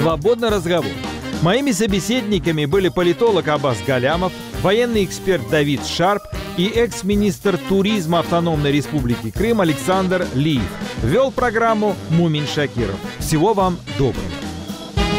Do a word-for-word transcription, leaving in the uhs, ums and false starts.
«Свободный разговор». Моими собеседниками были политолог Аббас Галямов, военный эксперт Давид Шарп и экс-министр туризма Автономной Республики Крым Александр Лиев. Вел программу Мумин Шакиров. Всего вам доброго.